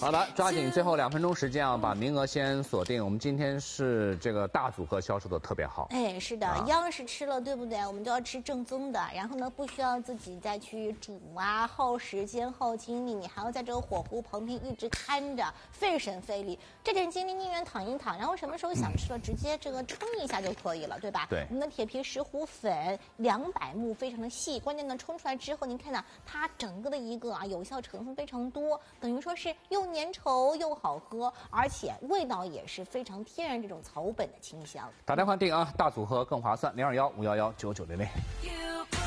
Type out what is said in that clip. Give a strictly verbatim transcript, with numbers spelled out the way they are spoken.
好的，抓紧最后两分钟时间啊，把名额先锁定。我们今天是这个大组合销售的特别好。 哎，是的， 啊、 央视吃了，对不对？我们就要吃正宗的，然后呢，不需要自己再去煮啊，耗时间耗精力，你还要在这个火壶旁边一直看着，费神费力。这点精力宁愿躺一躺，然后什么时候想吃了，直接这个冲一下就可以了，对吧？ 对。 我们的铁皮石斛粉两百目，非常的细，关键呢，冲出来之后，您看到它整个的一个啊有效成分非常多，等于说是又粘稠又好喝，而且味道也是非常天然这种草本的清香。 打电话订啊，大组合更划算，零二幺五幺幺九九零零。